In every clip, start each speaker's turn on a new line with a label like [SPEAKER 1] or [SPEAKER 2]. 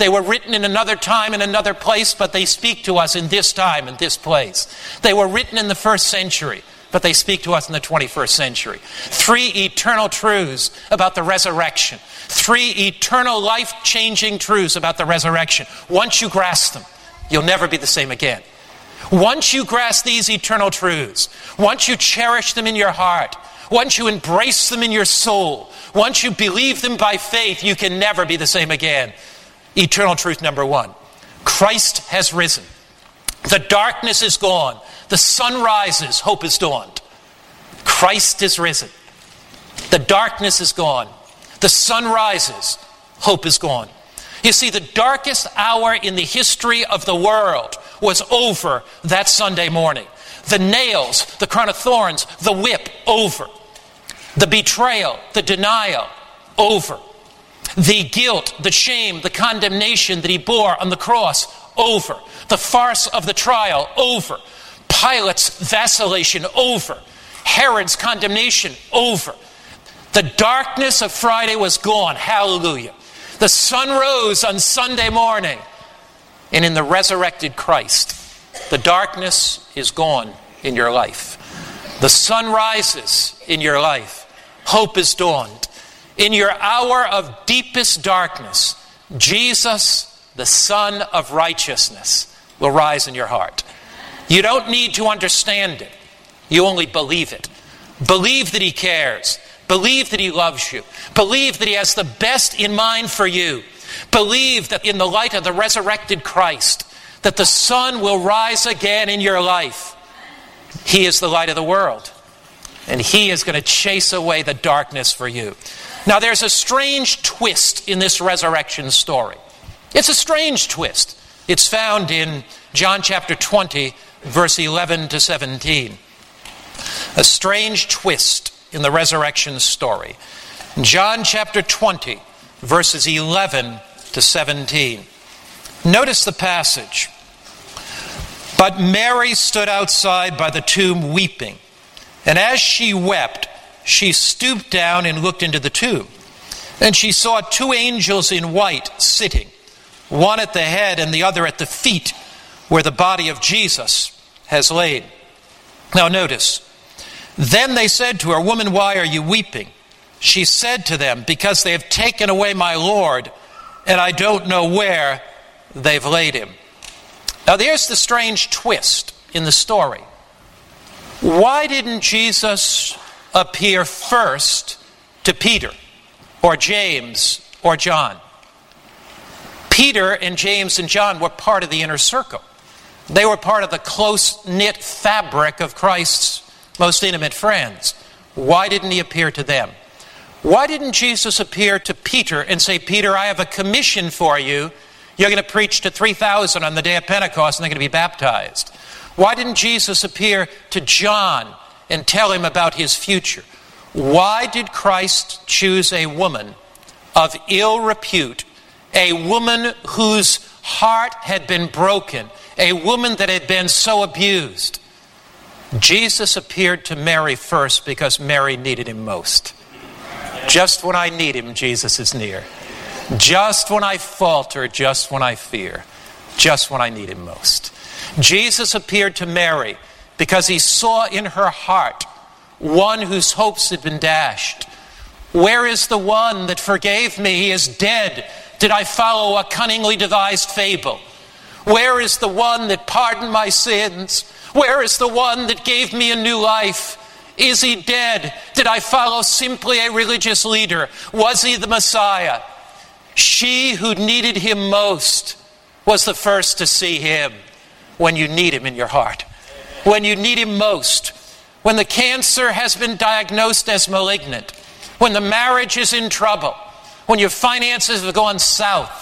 [SPEAKER 1] They were written in another time and another place, but they speak to us in this time and this place. They were written in the first century, but they speak to us in the 21st century. 3 eternal truths about the resurrection. 3 eternal life-changing truths about the resurrection. Once you grasp them, you'll never be the same again. Once you grasp these eternal truths, once you cherish them in your heart, once you embrace them in your soul, once you believe them by faith, you can never be the same again. Eternal truth number 1. Christ has risen. The darkness is gone. The sun rises. Hope is dawned. Christ is risen. The darkness is gone. The sun rises. Hope is gone. You see, the darkest hour in the history of the world was over that Sunday morning. The nails, the crown of thorns, the whip, over. The betrayal, the denial, over. The guilt, the shame, the condemnation that he bore on the cross, over. The farce of the trial, over. Pilate's vacillation, over. Herod's condemnation, over. The darkness of Friday was gone. Hallelujah. The sun rose on Sunday morning. And in the resurrected Christ, the darkness is gone in your life. The sun rises in your life. Hope is dawned. In your hour of deepest darkness, Jesus, the Son of righteousness, will rise in your heart. You don't need to understand it. You only believe it. Believe that he cares. Believe that he loves you. Believe that he has the best in mind for you. Believe that in the light of the resurrected Christ, that the sun will rise again in your life. He is the light of the world. And he is going to chase away the darkness for you. Now there's a strange twist in this resurrection story. It's a strange twist. It's found in John chapter 20, verse 11 to 17. A strange twist in the resurrection story. John chapter 20, verses 11 to 17. Notice the passage. But Mary stood outside by the tomb weeping. And as she wept, she stooped down and looked into the tomb. And she saw 2 angels in white sitting, one at the head and the other at the feet, where the body of Jesus has lain. Now notice, then they said to her, "Woman, why are you weeping?" She said to them, "Because they have taken away my Lord, and I don't know where they've laid him." Now there's the strange twist in the story. Why didn't Jesus appear first to Peter or James or John? Peter and James and John were part of the inner circle. They were part of the close-knit fabric of Christ's most intimate friends. Why didn't he appear to them? Why didn't Jesus appear to Peter and say, "Peter, I have a commission for you. You're going to preach to 3,000 on the day of Pentecost and they're going to be baptized"? Why didn't Jesus appear to John and tell him about his future? Why did Christ choose a woman of ill repute, a woman whose heart had been broken, a woman that had been so abused? Jesus appeared to Mary first because Mary needed him most. Just when I need him, Jesus is near. Just when I falter, just when I fear, just when I need him most. Jesus appeared to Mary because he saw in her heart one whose hopes had been dashed. Where is the one that forgave me? He is dead. Did I follow a cunningly devised fable? Where is the one that pardoned my sins? Where is the one that gave me a new life? Is he dead? Did I follow simply a religious leader? Was he the Messiah? She who needed him most was the first to see him when you need him in your heart. When you need him most. When the cancer has been diagnosed as malignant. When the marriage is in trouble. When your finances have gone south.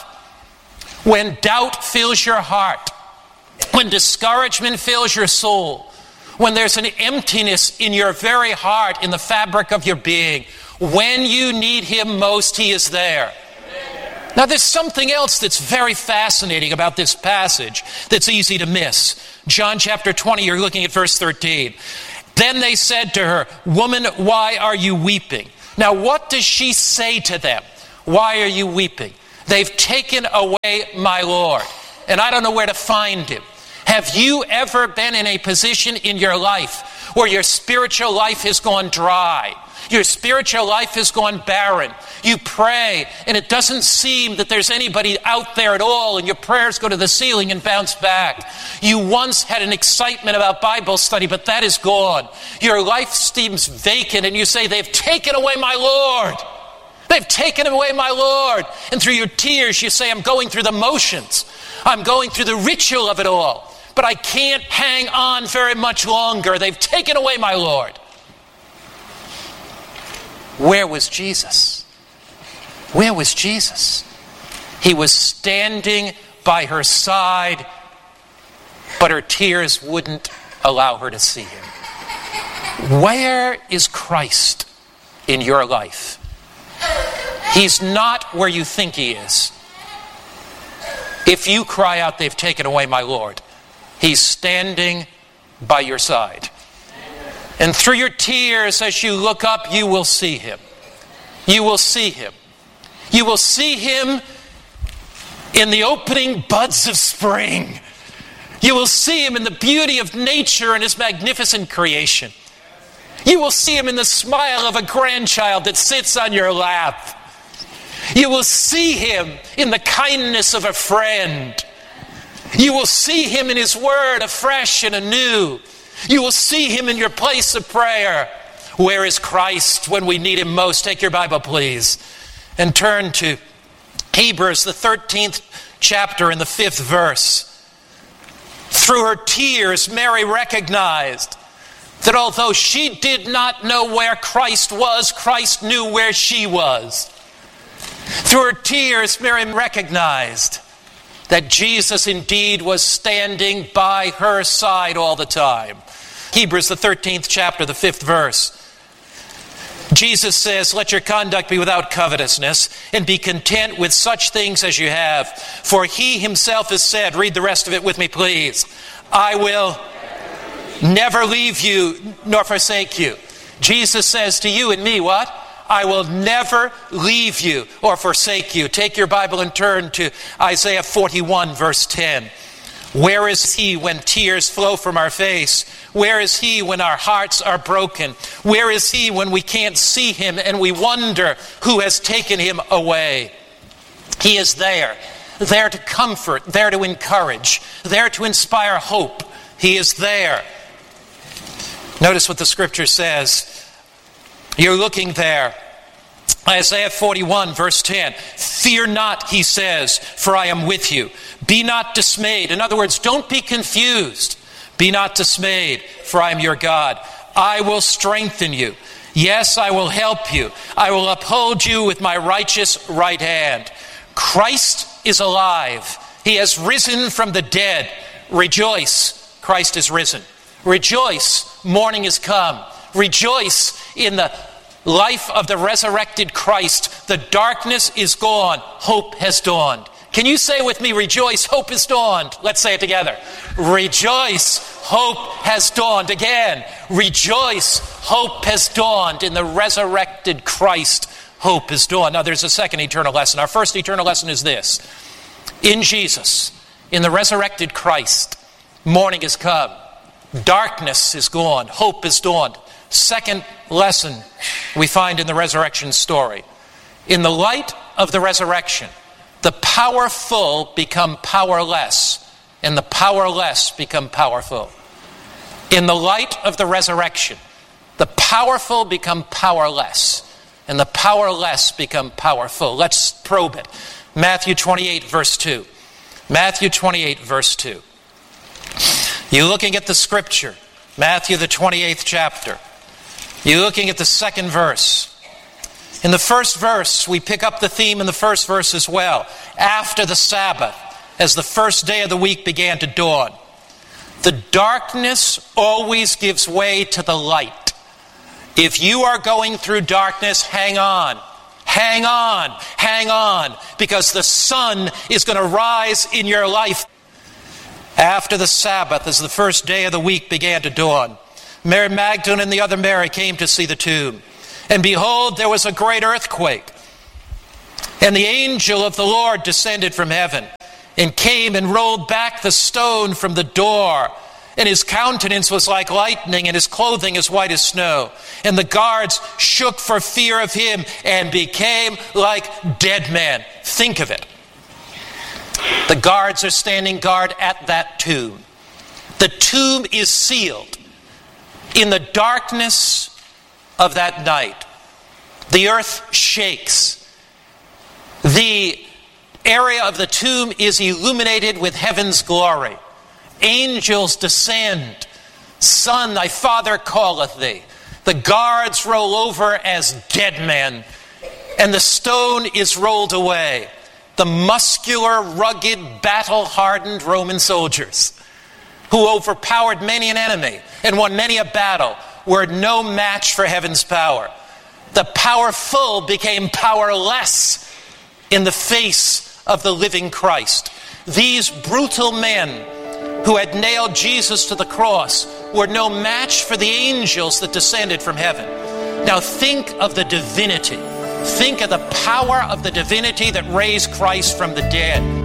[SPEAKER 1] When doubt fills your heart. When discouragement fills your soul. When there's an emptiness in your very heart, in the fabric of your being. When you need him most, he is there. Now there's something else that's very fascinating about this passage that's easy to miss. John chapter 20, you're looking at verse 13. Then they said to her, "Woman, why are you weeping?" Now what does she say to them? Why are you weeping? They've taken away my Lord, and I don't know where to find him. Have you ever been in a position in your life where your spiritual life has gone dry? Your spiritual life has gone barren. You pray, and it doesn't seem that there's anybody out there at all, and your prayers go to the ceiling and bounce back. You once had an excitement about Bible study, but that is gone. Your life seems vacant, and you say, they've taken away my Lord. They've taken away my Lord. And through your tears, you say, I'm going through the motions. I'm going through the ritual of it all. But I can't hang on very much longer. They've taken away my Lord. Where was Jesus? Where was Jesus? He was standing by her side, but her tears wouldn't allow her to see him. Where is Christ in your life? He's not where you think he is. If you cry out, they've taken away my Lord, he's standing by your side. And through your tears, as you look up, you will see him. You will see him. You will see him in the opening buds of spring. You will see him in the beauty of nature and his magnificent creation. You will see him in the smile of a grandchild that sits on your lap. You will see him in the kindness of a friend. You will see him in his word afresh and anew. You will see him in your place of prayer. Where is Christ when we need him most? Take your Bible, please, and turn to Hebrews, the 13th chapter and the 5th verse. Through her tears, Mary recognized that although she did not know where Christ was, Christ knew where she was. Through her tears, Mary recognized that Jesus indeed was standing by her side all the time. Hebrews, the 13th chapter, the 5th verse. Jesus says, let your conduct be without covetousness, and be content with such things as you have. For he himself has said, read the rest of it with me, please, I will never leave you nor forsake you. Jesus says to you and me, what? I will never leave you or forsake you. Take your Bible and turn to Isaiah 41, verse 10. Where is he when tears flow from our face? Where is he when our hearts are broken? Where is he when we can't see him and we wonder who has taken him away? He is there to comfort, there to encourage, there to inspire hope. He is there. Notice what the scripture says. You're looking there. Isaiah 41, verse 10. Fear not, he says, for I am with you. Be not dismayed. In other words, don't be confused. Be not dismayed, for I am your God. I will strengthen you. Yes, I will help you. I will uphold you with my righteous right hand. Christ is alive. He has risen from the dead. Rejoice, Christ is risen. Rejoice, morning is come. Rejoice in the life of the resurrected Christ. The darkness is gone. Hope has dawned. Can you say with me, rejoice, hope has dawned? Let's say it together. Rejoice, hope has dawned. Again, rejoice, hope has dawned. In the resurrected Christ, hope has dawned. Now there's a second eternal lesson. Our first eternal lesson is this. In Jesus, in the resurrected Christ, morning has come. Darkness is gone. Hope has dawned. Second lesson we find in the resurrection story. In the light of the resurrection, the powerful become powerless, and the powerless become powerful. In the light of the resurrection, the powerful become powerless, and the powerless become powerful. Let's probe it. Matthew 28, verse 2. Matthew 28, verse 2. You're looking at the scripture, Matthew the 28th chapter. You're looking at the second verse. In the first verse, we pick up the theme in the first verse as well. After the Sabbath, as the first day of the week began to dawn, the darkness always gives way to the light. If you are going through darkness, hang on. Hang on. Hang on. Because the sun is going to rise in your life. After the Sabbath, as the first day of the week began to dawn, Mary Magdalene and the other Mary came to see the tomb. And behold, there was a great earthquake. And the angel of the Lord descended from heaven and came and rolled back the stone from the door. And his countenance was like lightning, and his clothing as white as snow. And the guards shook for fear of him and became like dead men. Think of it. The guards are standing guard at that tomb. The tomb is sealed. In the darkness of that night, the earth shakes. The area of the tomb is illuminated with heaven's glory. Angels descend. Son, thy Father calleth thee. The guards roll over as dead men, and the stone is rolled away. The muscular, rugged, battle-hardened Roman soldiers who overpowered many an enemy and won many a battle were no match for heaven's power. The powerful became powerless in the face of the living Christ. These brutal men who had nailed Jesus to the cross were no match for the angels that descended from heaven. Now think of the divinity. Think of the power of the divinity that raised Christ from the dead.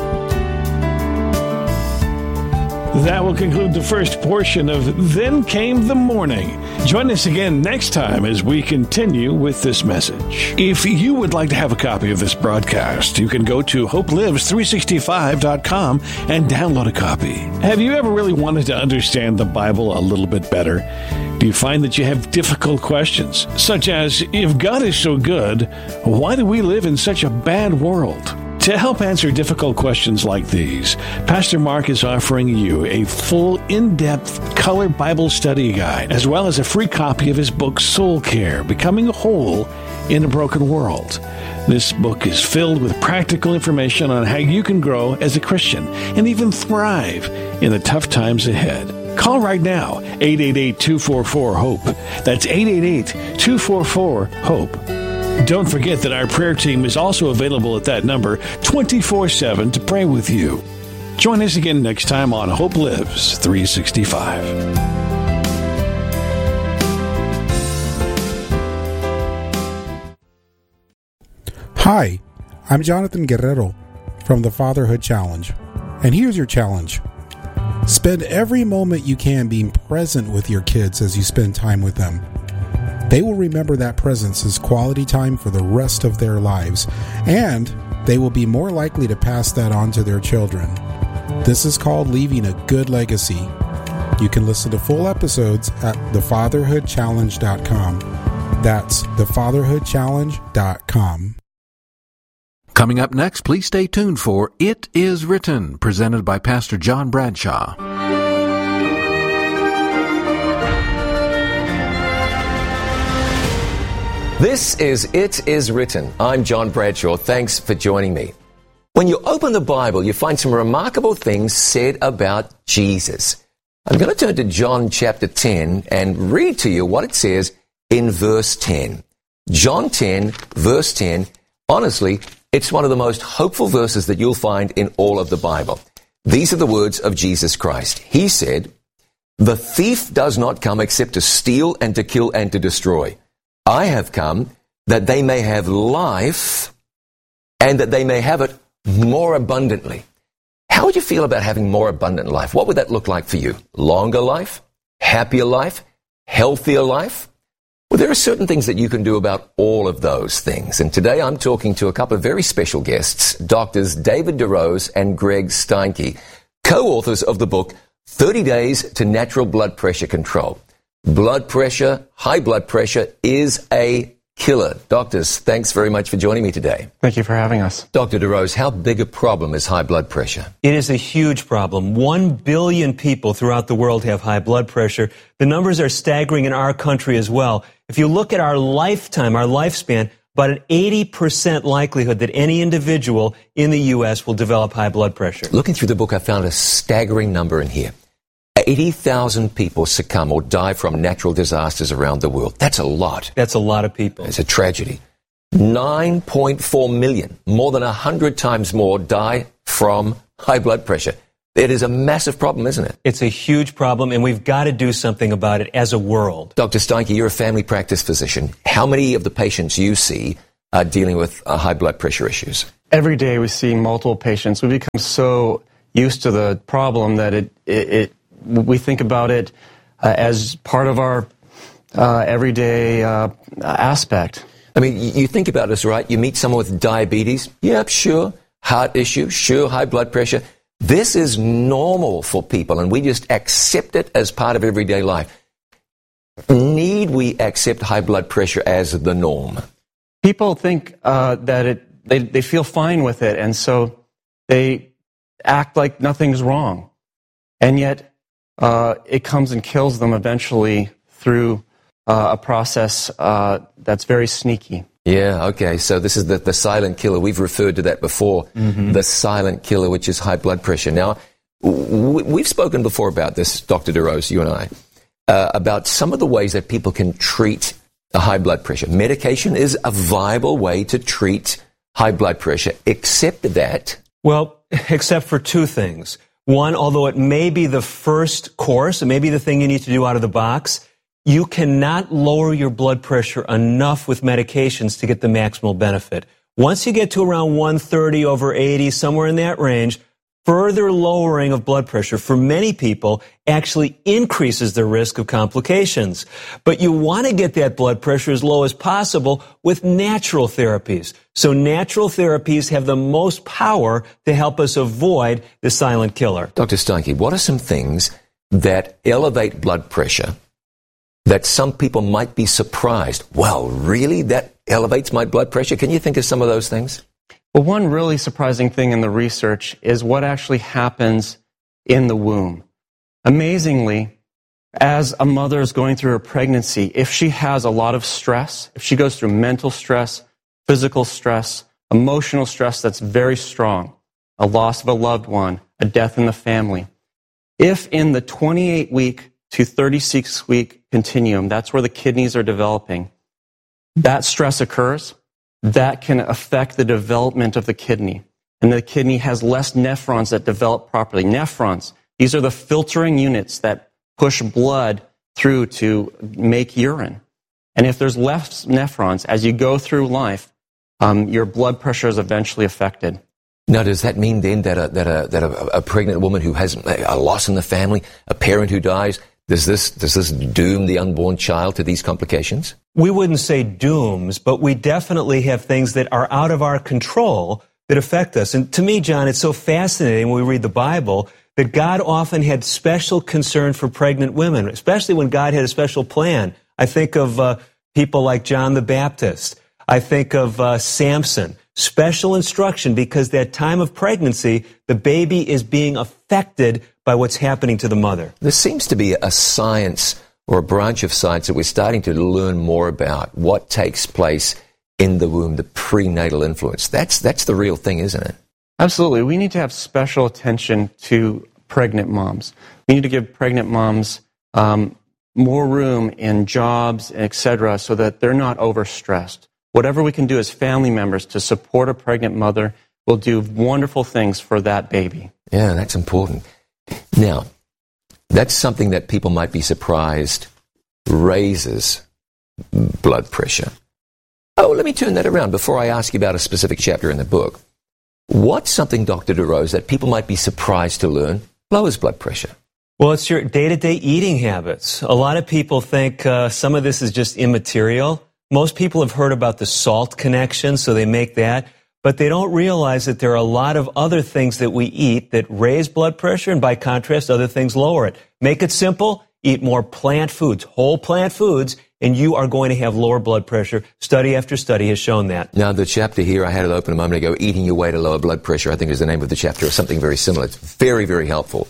[SPEAKER 2] That will conclude the first portion of Then Came the Morning. Join us again next time as we continue with this message. If you would like to have a copy of this broadcast, you can go to hopelives365.com and download a copy. Have you ever really wanted to understand the Bible a little bit better? Do you find that you have difficult questions, such as, if God is so good, why do we live in such a bad world? To help answer difficult questions like these, Pastor Mark is offering you a full, in-depth color Bible study guide, as well as a free copy of his book, Soul Care, Becoming Whole in a Broken World. This book is filled with practical information on how you can grow as a Christian and even thrive in the tough times ahead. Call right now, 888-244-HOPE. That's 888-244-HOPE. Don't forget that our prayer team is also available at that number 24/7 to pray with you. Join us again next time on Hope Lives 365.
[SPEAKER 3] Hi, I'm Jonathan Guerrero from the Fatherhood Challenge. And here's your challenge. Spend every moment you can being present with your kids as you spend time with them. They will remember that presence as quality time for the rest of their lives, and they will be more likely to pass that on to their children. This is called leaving a good legacy. You can listen to full episodes at thefatherhoodchallenge.com. That's thefatherhoodchallenge.com.
[SPEAKER 4] Coming up next, please stay tuned for It Is Written, presented by Pastor John Bradshaw.
[SPEAKER 5] This is It Is Written. I'm John Bradshaw. Thanks for joining me. When you open the Bible, you find some remarkable things said about Jesus. I'm going to turn to John chapter 10 and read to you what it says in verse 10. John 10, verse 10. Honestly, it's one of the most hopeful verses that you'll find in all of the Bible. These are the words of Jesus Christ. He said, "The thief does not come except to steal and to kill and to destroy. I have come that they may have life and that they may have it more abundantly." How would you feel about having more abundant life? What would that look like for you? Longer life? Happier life? Healthier life? Well, there are certain things that you can do about all of those things. And today I'm talking to a couple of very special guests, Doctors David DeRose and Greg Steinke, co-authors of the book, 30 Days to Natural Blood Pressure Control. Blood pressure, high blood pressure, is a killer. Doctors, thanks very much for joining me today.
[SPEAKER 6] Thank you for having us.
[SPEAKER 5] Dr. DeRose, how big a problem is high blood pressure?
[SPEAKER 6] It is a huge problem. 1 billion people throughout the world have high blood pressure. The numbers are staggering in our country as well. If you look at our lifetime, our lifespan, about an 80% likelihood that any individual in the U.S. will develop high blood pressure.
[SPEAKER 5] Looking through the book, I found a staggering number in here. 80,000 people succumb or die from natural disasters around the world. That's a lot.
[SPEAKER 6] That's a lot of people.
[SPEAKER 5] It's a tragedy. 9.4 million, more than 100 times more, die from high blood pressure. It is a massive problem, isn't it?
[SPEAKER 6] It's a huge problem, and we've got to do something about it as a world.
[SPEAKER 5] Dr. Steinke, you're a family practice physician. How many of the patients you see dealing with high blood pressure issues?
[SPEAKER 7] Every day we see multiple patients. We become so used to the problem that we think about it as part of our everyday aspect.
[SPEAKER 5] I mean, you think about this, right? You meet someone with diabetes. Yep, sure. Heart issue. Sure. High blood pressure. This is normal for people, and we just accept it as part of everyday life. Need we accept high blood pressure as the norm?
[SPEAKER 7] People think that they feel fine with it, and so they act like nothing's wrong. And yet it comes and kills them eventually through a process that's very sneaky.
[SPEAKER 5] Yeah, okay. So this is the silent killer. We've referred to that before, the silent killer, which is high blood pressure. Now, we've spoken before about this, Dr. DeRose, you and I, about some of the ways that people can treat a high blood pressure. Medication is a viable way to treat high blood pressure, except that...
[SPEAKER 6] Well, except for two things. One, although it may be the first course, it may be the thing you need to do out of the box, you cannot lower your blood pressure enough with medications to get the maximal benefit. Once you get to around 130 over 80, somewhere in that range, further lowering of blood pressure for many people actually increases the risk of complications. But you want to get that blood pressure as low as possible with natural therapies. So natural therapies have the most power to help us avoid the silent killer.
[SPEAKER 5] Dr. Steinke, what are some things that elevate blood pressure that some people might be surprised? Well, really? That elevates my blood pressure? Can you think of some of those things?
[SPEAKER 7] Well, one really surprising thing in the research is what actually happens in the womb. Amazingly, as a mother is going through her pregnancy, if she has a lot of stress, if she goes through mental stress, physical stress, emotional stress that's very strong, a loss of a loved one, a death in the family, if in the 28-week to 36-week continuum, that's where the kidneys are developing, that stress occurs, that can affect the development of the kidney. And the kidney has less nephrons that develop properly. Nephrons, these are the filtering units that push blood through to make urine. And if there's less nephrons, as you go through life, your blood pressure is eventually affected.
[SPEAKER 5] Now, does that mean then that a pregnant woman who has a loss in the family, a parent who dies, does this doom the unborn child to these complications?
[SPEAKER 6] We wouldn't say dooms, but we definitely have things that are out of our control that affect us. And to me, John, it's so fascinating when we read the Bible that God often had special concern for pregnant women, especially when God had a special plan. I think of people like John the Baptist. I think of Samson. Special instruction because that time of pregnancy, the baby is being affected by what's happening to the mother.
[SPEAKER 5] There seems to be a science or a branch of science that we're starting to learn more about, what takes place in the womb, the prenatal influence. That's the real thing, isn't it?
[SPEAKER 7] Absolutely. We need to have special attention to pregnant moms. We need to give pregnant moms more room in jobs, etc., so that they're not overstressed. Whatever we can do as family members to support a pregnant mother will do wonderful things for that baby.
[SPEAKER 5] Yeah, that's important. Now, that's something that people might be surprised raises blood pressure. Oh, let me turn that around before I ask you about a specific chapter in the book. What's something, Dr. DeRose, that people might be surprised to learn lowers blood pressure?
[SPEAKER 6] Well, it's your day-to-day eating habits. A lot of people think some of this is just immaterial. Most people have heard about the salt connection, so they make that. But they don't realize that there are a lot of other things that we eat that raise blood pressure, and by contrast, other things lower it. Make it simple. Eat more plant foods, whole plant foods, and you are going to have lower blood pressure. Study after study has shown that.
[SPEAKER 5] Now, the chapter here, I had it open a moment ago, Eating Your Way to Lower Blood Pressure, I think is the name of the chapter, or something very similar. It's very, very helpful.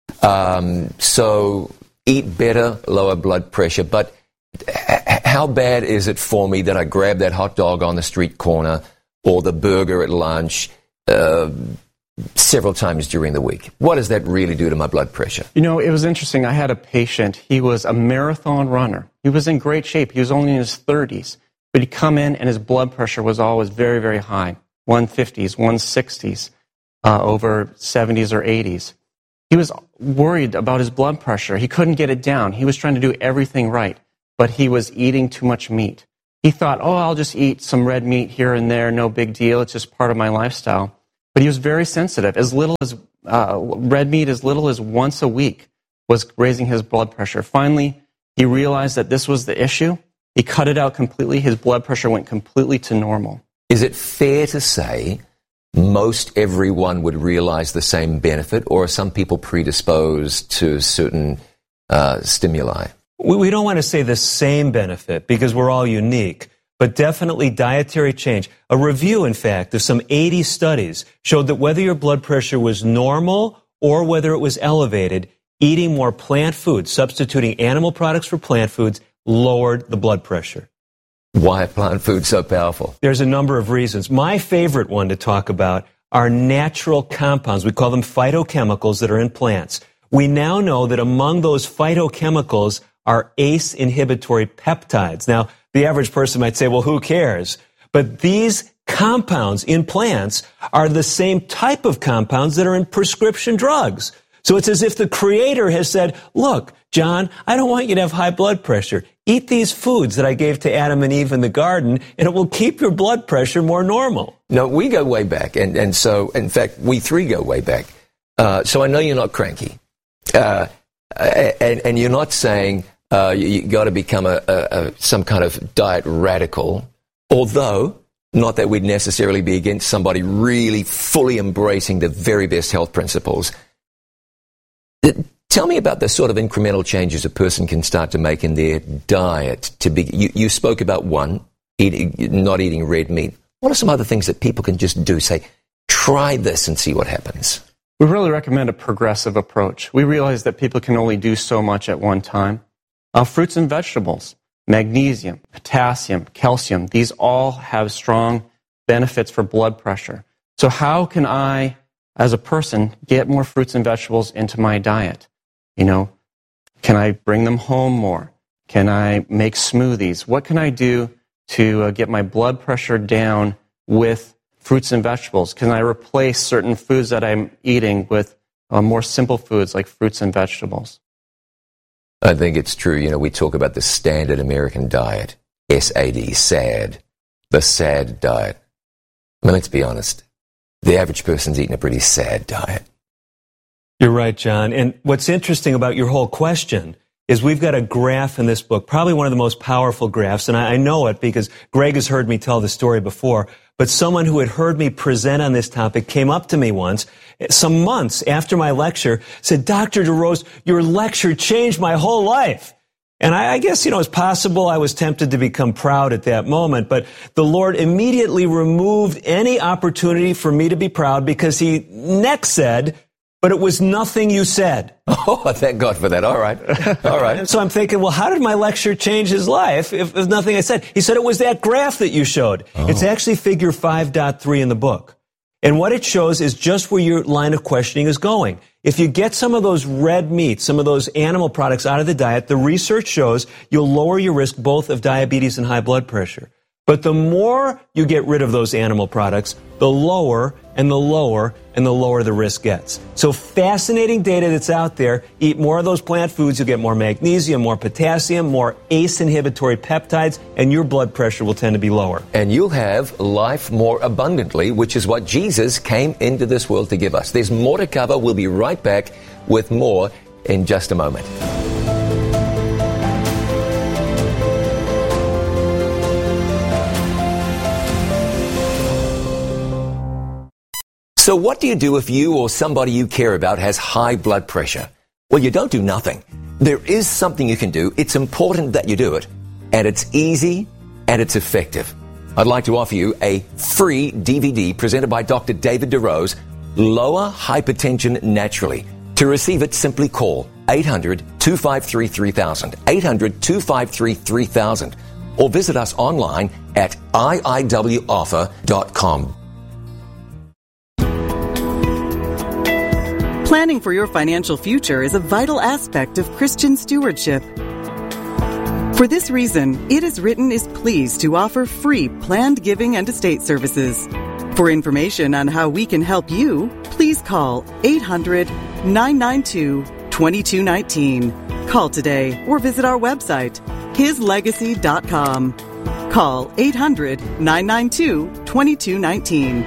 [SPEAKER 5] So, eat better, lower blood pressure, but how bad is it for me that I grab that hot dog on the street corner or the burger at lunch several times during the week? What does that really do to my blood pressure?
[SPEAKER 7] You know, it was interesting. I had a patient. He was a marathon runner. He was in great shape. He was only in his 30s. But he'd come in and his blood pressure was always very, very high, 150s, 160s, over 70s or 80s. He was worried about his blood pressure. He couldn't get it down. He was trying to do everything right, but he was eating too much meat. He thought, oh, I'll just eat some red meat here and there, no big deal, it's just part of my lifestyle. But he was very sensitive. Red meat as little as once a week was raising his blood pressure. Finally, he realized that this was the issue. He cut it out completely. His blood pressure went completely to normal.
[SPEAKER 5] Is it fair to say most everyone would realize the same benefit, or are some people predisposed to certain stimuli?
[SPEAKER 6] We don't want to say the same benefit because we're all unique, but definitely dietary change. A review, in fact, of some 80 studies showed that whether your blood pressure was normal or whether it was elevated, eating more plant foods, substituting animal products for plant foods, lowered the blood pressure.
[SPEAKER 5] Why are plant foods so powerful?
[SPEAKER 6] There's a number of reasons. My favorite one to talk about are natural compounds. We call them phytochemicals that are in plants. We now know that among those phytochemicals are ACE inhibitory peptides. Now, the average person might say, well, who cares? But these compounds in plants are the same type of compounds that are in prescription drugs. So it's as if the Creator has said, look, John, I don't want you to have high blood pressure. Eat these foods that I gave to Adam and Eve in the garden, and it will keep your blood pressure more normal.
[SPEAKER 5] No, we go way back, and so, in fact, we three go way back. So I know you're not cranky. And you're not saying you got to become some kind of diet radical, although not that we'd necessarily be against somebody really fully embracing the very best health principles. Tell me about the sort of incremental changes a person can start to make in their diet. You spoke about one, not eating red meat. What are some other things that people can just do? Say, try this and see what happens.
[SPEAKER 7] We really recommend a progressive approach. We realize that people can only do so much at one time. Fruits and vegetables, magnesium, potassium, calcium, these all have strong benefits for blood pressure. So how can I, as a person, get more fruits and vegetables into my diet? Can I bring them home more? Can I make smoothies? What can I do to get my blood pressure down with fruits and vegetables? Can I replace certain foods that I'm eating with more simple foods like fruits and vegetables?
[SPEAKER 5] I think it's true. We talk about the standard American diet, SAD, SAD, the sad diet. I mean, let's be honest. The average person's eating a pretty sad diet.
[SPEAKER 6] You're right, John. And what's interesting about your whole question is we've got a graph in this book, probably one of the most powerful graphs, and I know it because Greg has heard me tell the story before, but someone who had heard me present on this topic came up to me once, some months after my lecture, said, Dr. DeRose, your lecture changed my whole life. And I guess, it's possible I was tempted to become proud at that moment, but the Lord immediately removed any opportunity for me to be proud because he next said, but it was nothing you said.
[SPEAKER 5] Oh, thank God for that. All right. All right.
[SPEAKER 6] And so I'm thinking, well, how did my lecture change his life if there's nothing I said? He said it was that graph that you showed. Oh. It's actually figure 5.3 in the book. And what it shows is just where your line of questioning is going. If you get some of those red meats, some of those animal products out of the diet, the research shows you'll lower your risk both of diabetes and high blood pressure. But the more you get rid of those animal products, the lower and the lower and the lower the risk gets. So fascinating data that's out there. Eat more of those plant foods. You'll get more magnesium, more potassium, more ACE inhibitory peptides, and your blood pressure will tend to be lower.
[SPEAKER 5] And you'll have life more abundantly, which is what Jesus came into this world to give us. There's more to cover. We'll be right back with more in just a moment. So what do you do if you or somebody you care about has high blood pressure? Well, you don't do nothing. There is something you can do. It's important that you do it. And it's easy and it's effective. I'd like to offer you a free DVD presented by Dr. David DeRose, Lower Hypertension Naturally. To receive it, simply call 800-253-3000, 800-253-3000, or visit us online at iiwoffer.com.
[SPEAKER 8] Planning for your financial future is a vital aspect of Christian stewardship. For this reason, It Is Written is pleased to offer free planned giving and estate services. For information on how we can help you, please call 800-992-2219. Call today or visit our website, hislegacy.com. Call 800-992-2219.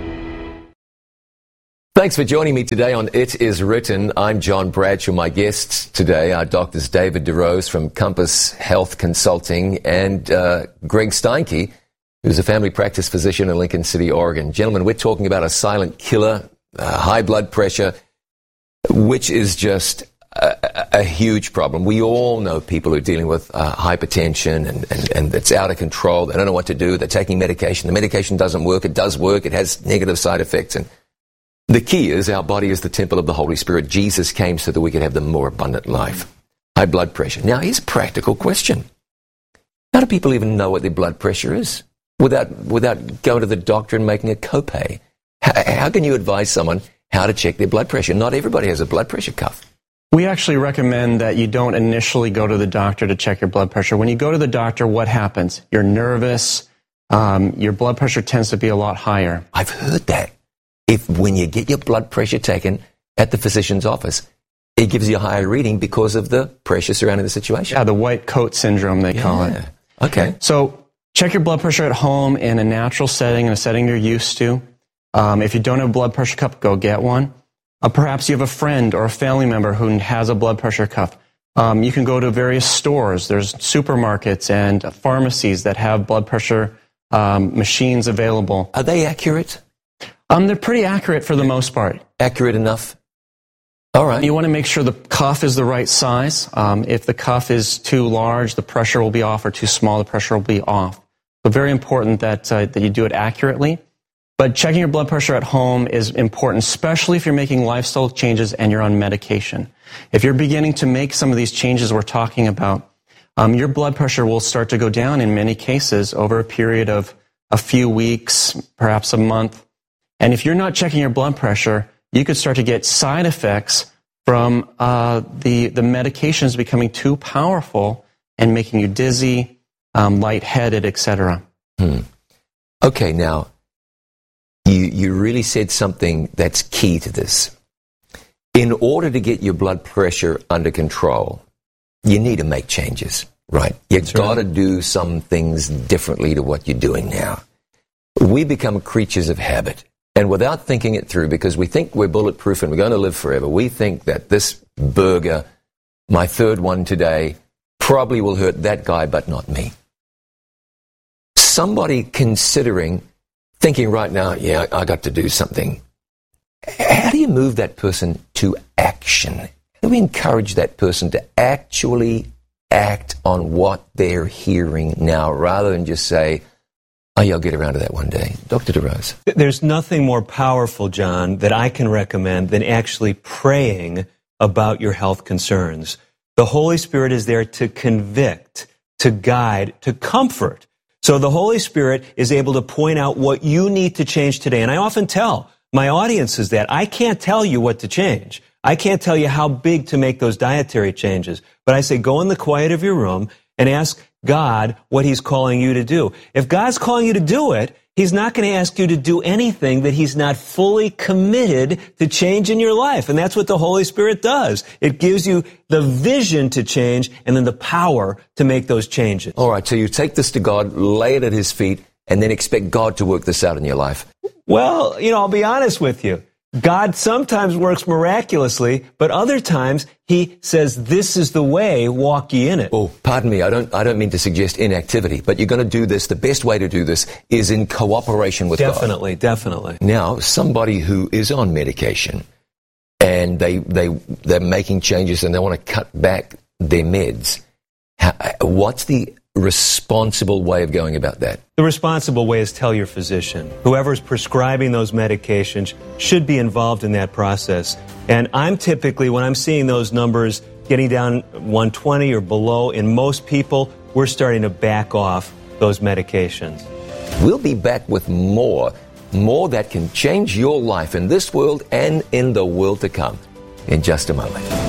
[SPEAKER 5] Thanks for joining me today on It Is Written. I'm John Bradshaw. My guests today are Doctors David DeRose from Compass Health Consulting and Greg Steinke, who's a family practice physician in Lincoln City, Oregon. Gentlemen, we're talking about a silent killer, high blood pressure, which is just a huge problem. We all know people who are dealing with hypertension and it's out of control. They don't know what to do. They're taking medication. The medication doesn't work. It does work. It has negative side effects. And the key is our body is the temple of the Holy Spirit. Jesus came so that we could have the more abundant life. High blood pressure. Now, here's a practical question. How do people even know what their blood pressure is without going to the doctor and making a copay? How can you advise someone how to check their blood pressure? Not everybody has a blood pressure cuff.
[SPEAKER 7] We actually recommend that you don't initially go to the doctor to check your blood pressure. When you go to the doctor, what happens? You're nervous. Your blood pressure tends to be a lot higher.
[SPEAKER 5] I've heard that. When you get your blood pressure taken at the physician's office, it gives you a higher reading because of the pressure surrounding the situation.
[SPEAKER 7] Yeah, the white coat syndrome, they call it.
[SPEAKER 5] Okay.
[SPEAKER 7] So check your blood pressure at home in a natural setting, in a setting you're used to. If you don't have a blood pressure cuff, go get one. Perhaps you have a friend or a family member who has a blood pressure cuff. You can go to various stores. There's supermarkets and pharmacies that have blood pressure machines available.
[SPEAKER 5] Are they accurate?
[SPEAKER 7] They're pretty accurate for the most part.
[SPEAKER 5] Accurate enough? All right.
[SPEAKER 7] You want to make sure the cuff is the right size. If the cuff is too large, the pressure will be off, or too small, the pressure will be off. So very important that you do it accurately. But checking your blood pressure at home is important, especially if you're making lifestyle changes and you're on medication. If you're beginning to make some of these changes we're talking about, your blood pressure will start to go down in many cases over a period of a few weeks, perhaps a month. And if you're not checking your blood pressure, you could start to get side effects from the medications becoming too powerful and making you dizzy, lightheaded, etc.
[SPEAKER 5] Okay, now, you really said something that's key to this. In order to get your blood pressure under control, you need to make changes, right? You've got to do some things differently to what you're doing now. We become creatures of habit. And without thinking it through, because we think we're bulletproof and we're going to live forever, we think that this burger, my third one today, probably will hurt that guy, but not me. Somebody thinking right now, yeah, I got to do something. How do you move that person to action? How do we encourage that person to actually act on what they're hearing now, rather than just say, oh, yeah, I'll get around to that one day. Dr. DeRose.
[SPEAKER 6] There's nothing more powerful, John, that I can recommend than actually praying about your health concerns. The Holy Spirit is there to convict, to guide, to comfort. So the Holy Spirit is able to point out what you need to change today. And I often tell my audiences that I can't tell you what to change. I can't tell you how big to make those dietary changes. But I say, go in the quiet of your room and ask God what He's calling you to do. If God's calling you to do it, He's not going to ask you to do anything that He's not fully committed to change in your life. And that's what the Holy Spirit does. It gives you the vision to change and then the power to make those changes.
[SPEAKER 5] All right, so you take this to God, lay it at His feet, and then expect God to work this out in your life.
[SPEAKER 6] Well, I'll be honest with you. God sometimes works miraculously, but other times He says, this is the way, walk ye in it.
[SPEAKER 5] Oh, pardon me, I don't mean to suggest inactivity, but you're going to do this. The best way to do this is in cooperation with God.
[SPEAKER 6] Definitely.
[SPEAKER 5] Now, somebody who is on medication and they're making changes and they want to cut back their meds, what's the responsible way of going about that?
[SPEAKER 6] The responsible way is tell your physician. Whoever's prescribing those medications should be involved in that process. And I'm typically, when I'm seeing those numbers getting down 120 or below in most people, we're starting to back off those medications.
[SPEAKER 5] We'll be back with more that can change your life in this world and in the world to come in just a moment.